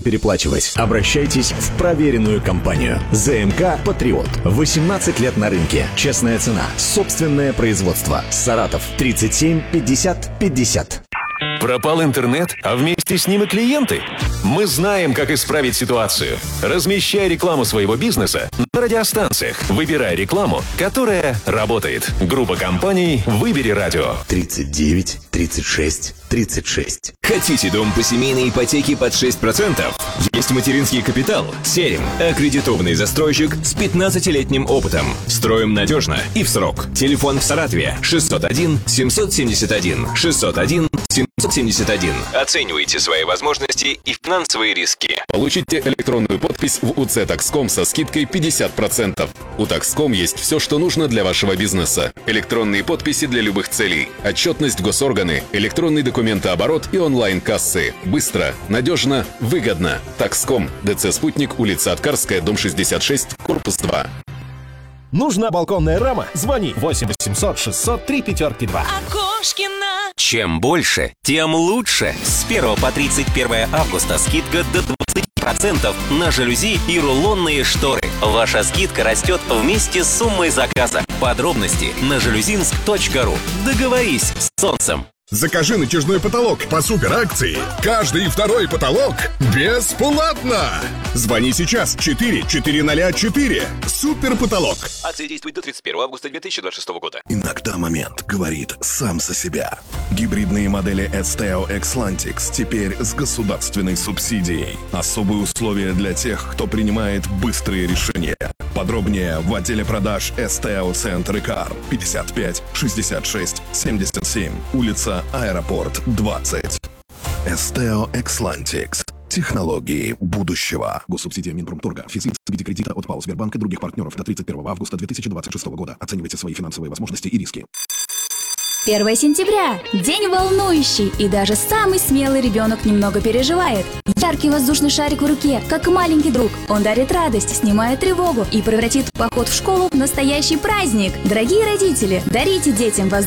переплачивать. Обращайтесь в проверенную компанию. ЗМК «Патриот». 18 лет на рынке. Честная цена. Собственное производство. Саратов. 37 50 50. Пропал интернет, а вместе с ним и клиенты? Мы знаем, как исправить ситуацию. Размещай рекламу своего бизнеса на радиостанциях. Выбирай рекламу, которая работает. Группа компаний «Выбери радио». 39 36 36. Хотите дом по семейной ипотеке под 6%? Есть материнский капитал. Серим. Аккредитованный застройщик с 15-летним опытом. Строим надежно и в срок. Телефон в Саратове 601 771 601 771. Оценивайте свои возможности и финансовые риски. Получите электронную подпись в УЦ Такском со скидкой 50%. У Такском есть все, что нужно для вашего бизнеса. Электронные подписи для любых целей, отчетность в госорганы, электронный документооборот и онлайн-кассы. Быстро, надежно, выгодно. Такском. ДЦ «Спутник», улица Аткарская, дом 66, корпус 2. Нужна балконная рама? Звони 8 800 603 5-2. Окошкина. Чем больше, тем лучше. С 1 по 31 августа скидка до 20% на жалюзи и рулонные шторы. Ваша скидка растет вместе с суммой заказа. Подробности на жалюзинск.ру. Договорись с солнцем. Закажи натяжной потолок по суперакции. Каждый второй потолок бесплатно. Звони сейчас 4404. Супер потолок. Акция действует до 31 августа 2026 года. Иногда момент говорит сам за себя. Гибридные модели Esteo Xlantix теперь с государственной субсидией. Особые условия для тех, кто принимает быстрые решения. Подробнее в отделе продаж Esteo Центр Car 55 66 77, улица Аэропорт 20. Esteo Xlantix. Технологии будущего. Госсубсидия Минпромторга. Физлиц в виде кредита от ПАО Сбербанк и других партнеров до 31 августа 2026 года. Оценивайте свои финансовые возможности и риски. 1 сентября. День волнующий, и даже самый смелый ребенок немного переживает. Яркий воздушный шарик в руке, как маленький друг. Он дарит радость, снимает тревогу и превратит поход в школу в настоящий праздник. Дорогие родители, дарите детям воздушный